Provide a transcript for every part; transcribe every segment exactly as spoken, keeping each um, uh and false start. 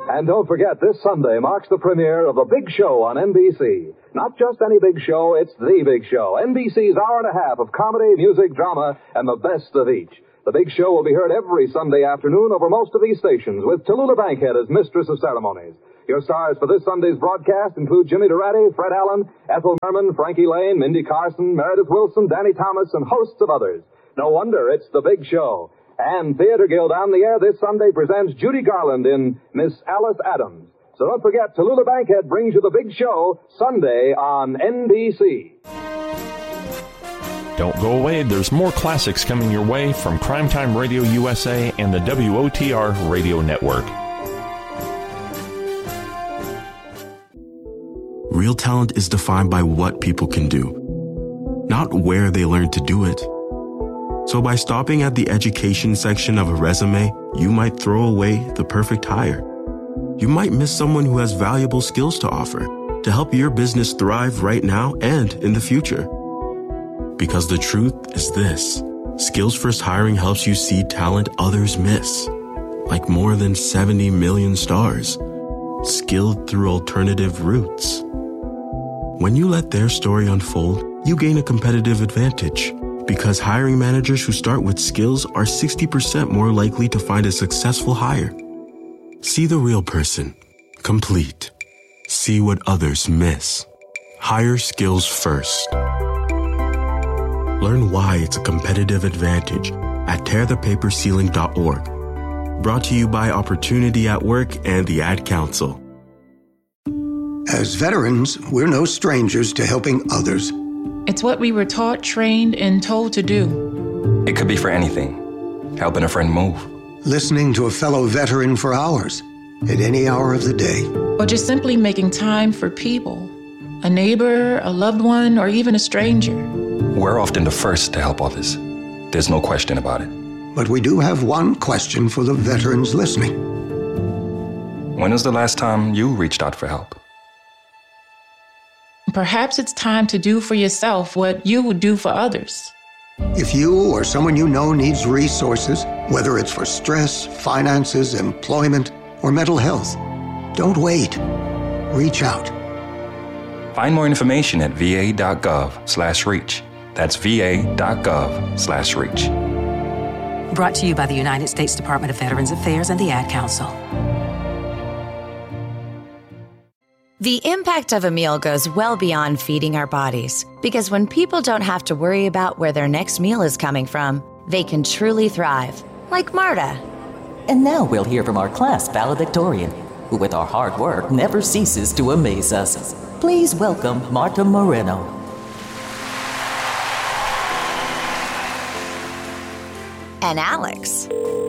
And don't forget, this Sunday marks the premiere of The Big Show on N B C. Not just any big show, it's The Big Show. N B C's hour and a half of comedy, music, drama, and the best of each. The Big Show will be heard every Sunday afternoon over most of these stations, with Tallulah Bankhead as mistress of ceremonies. Your stars for this Sunday's broadcast include Jimmy Durante, Fred Allen, Ethel Merman, Frankie Lane, Mindy Carson, Meredith Wilson, Danny Thomas, and hosts of others. No wonder it's The Big Show. And Theater Guild on the air this Sunday presents Judy Garland in Miss Alice Adams. So don't forget, Tallulah Bankhead brings you The Big Show Sunday on N B C. Don't go away. There's more classics coming your way from Primetime Radio U S A and the W O T R Radio Network. Real talent is defined by what people can do, not where they learn to do it. So by stopping at the education section of a resume, you might throw away the perfect hire. You might miss someone who has valuable skills to offer to help your business thrive right now and in the future. Because the truth is this: Skills First Hiring helps you see talent others miss, like more than seventy million stars, skilled through alternative routes. When you let their story unfold, you gain a competitive advantage, because hiring managers who start with skills are sixty percent more likely to find a successful hire. See the real person, complete. See what others miss. Hire skills first. Learn why it's a competitive advantage at tear the paper ceiling dot org. Brought to you by Opportunity at Work and the Ad Council. As veterans, we're no strangers to helping others. It's what we were taught, trained, and told to do. It could be for anything. Helping a friend move. Listening to a fellow veteran for hours, at any hour of the day. Or just simply making time for people. A neighbor, a loved one, or even a stranger. We're often the first to help others. There's no question about it. But we do have one question for the veterans listening. When was the last time you reached out for help? Perhaps it's time to do for yourself what you would do for others. If you or someone you know needs resources, whether it's for stress, finances, employment, or mental health, don't wait. Reach out. Find more information at va.gov slash reach. That's va.gov slash reach. Brought to you by the United States Department of Veterans Affairs and the Ad Council. The impact of a meal goes well beyond feeding our bodies, because when people don't have to worry about where their next meal is coming from, they can truly thrive, like Marta. And now we'll hear from our class valedictorian, who with our hard work never ceases to amaze us. Please welcome Marta Moreno. And Alex.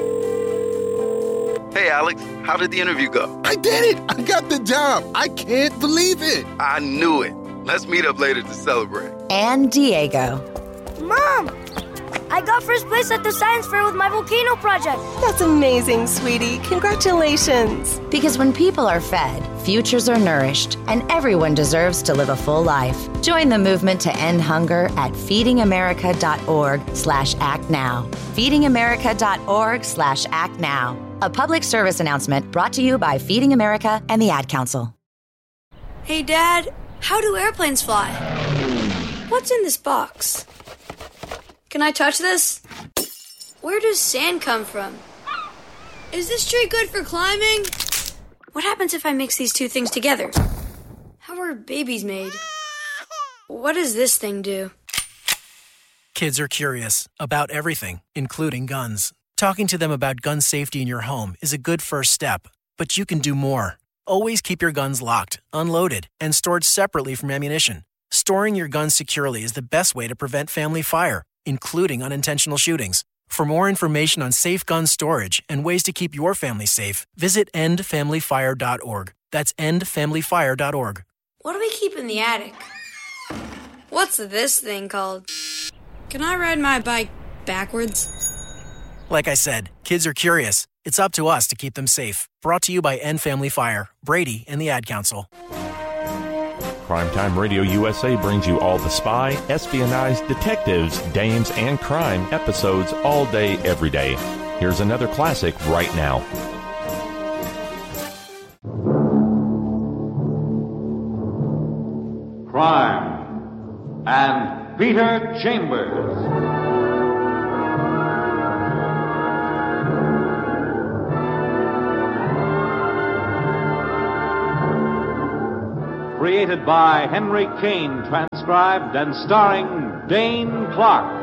Hey, Alex, how did the interview go? I did it! I got the job! I can't believe it! I knew it. Let's meet up later to celebrate. And Diego. Mom! I got first place at the science fair with my volcano project. That's amazing, sweetie. Congratulations. Because when people are fed, futures are nourished, and everyone deserves to live a full life. Join the movement to end hunger at feedingamerica.org slash act now. feedingamerica.org slash act now. A public service announcement brought to you by Feeding America and the Ad Council. Hey, Dad, how do airplanes fly? What's in this box? Can I touch this? Where does sand come from? Is this tree good for climbing? What happens if I mix these two things together? How are babies made? What does this thing do? Kids are curious about everything, including guns. Talking to them about gun safety in your home is a good first step, but you can do more. Always keep your guns locked, unloaded, and stored separately from ammunition. Storing your guns securely is the best way to prevent family fire, including unintentional shootings. For more information on safe gun storage and ways to keep your family safe, visit end family fire dot org. That's end family fire dot org. What do we keep in the attic? What's this thing called? Can I ride my bike backwards? Like I said, kids are curious. It's up to us to keep them safe. Brought to you by End Family Fire, Brady, and the Ad Council. Primetime Radio U S A brings you all the spy, espionage, detectives, dames, and crime episodes all day, every day. Here's another classic right now. Crime and Peter Chambers. Created by Henry Kane, transcribed and starring Dane Clark.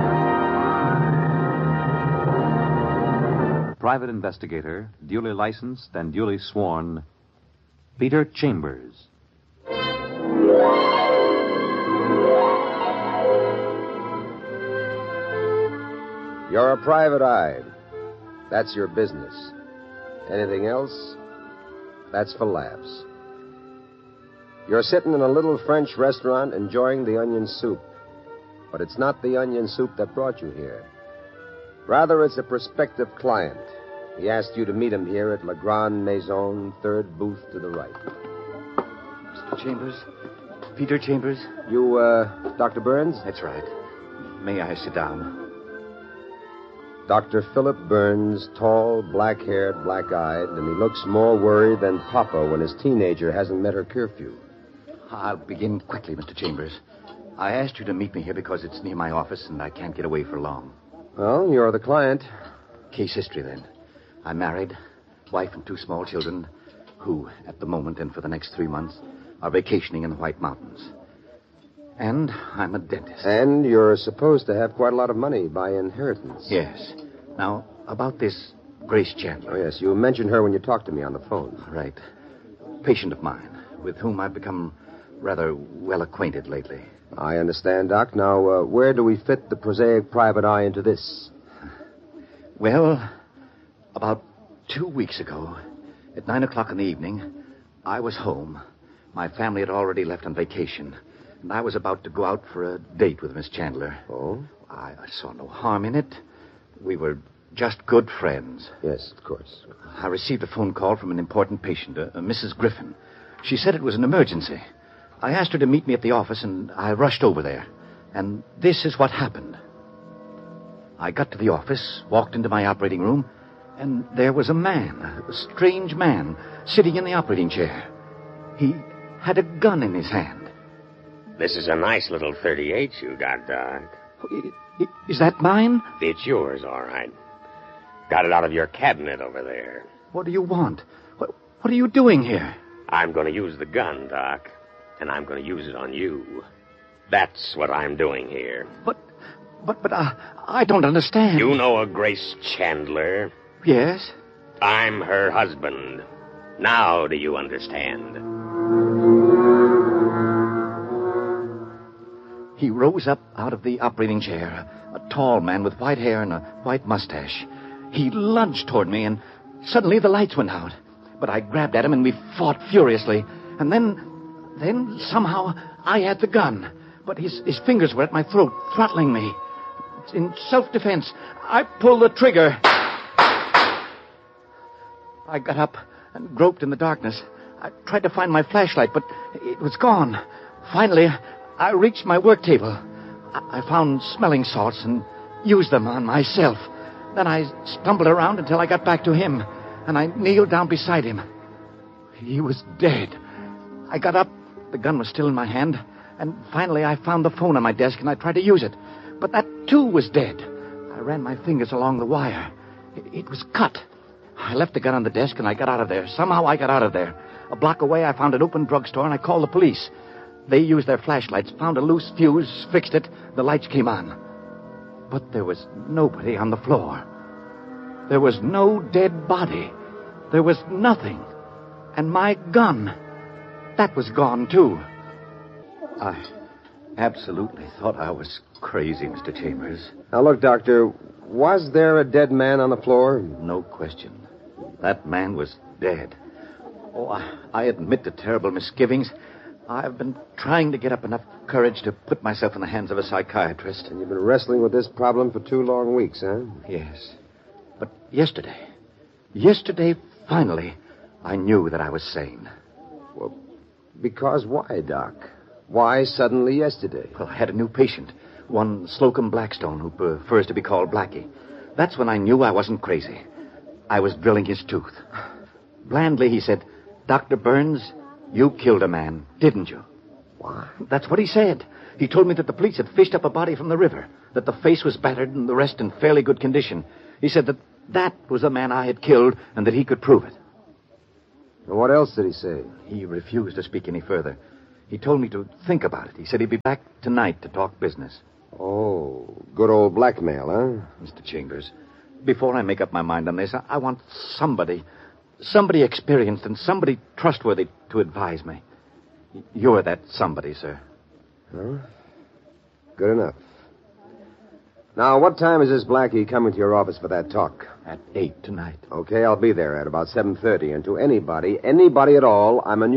Private investigator, duly licensed and duly sworn, Peter Chambers. You're a private eye. That's your business. Anything else? That's for laughs. You're sitting in a little French restaurant enjoying the onion soup. But it's not the onion soup that brought you here. Rather, it's a prospective client. He asked you to meet him here at La Grande Maison, third booth to the right. Mister Chambers? Peter Chambers? You, uh, Doctor Burns? That's right. May I sit down? Doctor Philip Burns, tall, black-haired, black-eyed, and he looks more worried than Papa when his teenager hasn't met her curfew. I'll begin quickly, Mister Chambers. I asked you to meet me here because it's near my office and I can't get away for long. Well, you're the client. Case history, then. I'm married, wife and two small children, who, at the moment and for the next three months, are vacationing in the White Mountains. And I'm a dentist. And you're supposed to have quite a lot of money by inheritance. Yes. Now, about this Grace Chandler. Oh, yes. You mentioned her when you talked to me on the phone. Right. Patient of mine, with whom I've become rather well acquainted lately. I understand, Doc. Now, uh, where do we fit the prosaic private eye into this? Well, about two weeks ago, at nine o'clock in the evening, I was home. My family had already left on vacation, and I was about to go out for a date with Miss Chandler. Oh? I, I saw no harm in it. We were just good friends. Yes, of course. I received a phone call from an important patient, a, a Missus Griffin. She said it was an emergency. I asked her to meet me at the office, and I rushed over there. And this is what happened. I got to the office, walked into my operating room, and there was a man, a strange man, sitting in the operating chair. He had a gun in his hand. This is a nice little thirty-eight you got, Doc. Is that mine? It's yours, all right. Got it out of your cabinet over there. What do you want? What, what are you doing here? I'm going to use the gun, Doc, and I'm going to use it on you. That's what I'm doing here. But, but, but, uh, I don't understand. You know a Grace Chandler? Yes. I'm her husband. Now do you understand? He rose up out of the operating chair, a tall man with white hair and a white mustache. He lunged toward me, and suddenly the lights went out. But I grabbed at him, and we fought furiously. And then, then somehow I had the gun. But his, his fingers were at my throat, throttling me. In self-defense, I pulled the trigger. I got up and groped in the darkness. I tried to find my flashlight, but it was gone. Finally, I reached my work table. I found smelling salts and used them on myself. Then I stumbled around until I got back to him, and I kneeled down beside him. He was dead. I got up. The gun was still in my hand, and finally I found the phone on my desk, and I tried to use it. But that, too, was dead. I ran my fingers along the wire. It, it was cut. I left the gun on the desk, and I got out of there. Somehow I got out of there. A block away, I found an open drugstore, and I called the police. They used their flashlights, found a loose fuse, fixed it. The lights came on. But there was nobody on the floor. There was no dead body. There was nothing. And my gun, that was gone, too. I absolutely thought I was crazy, Mister Chambers. Now, look, Doctor, was there a dead man on the floor? No question. That man was dead. Oh, I, I admit to terrible misgivings. I've been trying to get up enough courage to put myself in the hands of a psychiatrist. And you've been wrestling with this problem for two long weeks, huh? Yes. But yesterday, yesterday, finally, I knew that I was sane. Well, because why, Doc? Why suddenly yesterday? Well, I had a new patient, one Slocum Blackstone, who prefers to be called Blackie. That's when I knew I wasn't crazy. I was drilling his tooth. Blandly, he said, Doctor Burns, you killed a man, didn't you? What? That's what he said. He told me that the police had fished up a body from the river, that the face was battered and the rest in fairly good condition. He said that that was the man I had killed and that he could prove it. And what else did he say? He refused to speak any further. He told me to think about it. He said he'd be back tonight to talk business. Oh, good old blackmail, huh? Mister Chambers, before I make up my mind on this, I, I want somebody, somebody experienced and somebody trustworthy to advise me. You're that somebody, sir. Huh? Good enough. Now, what time is this Blackie coming to your office for that talk? At eight tonight. Okay, I'll be there at about seven thirty. And to anybody, anybody at all, I'm a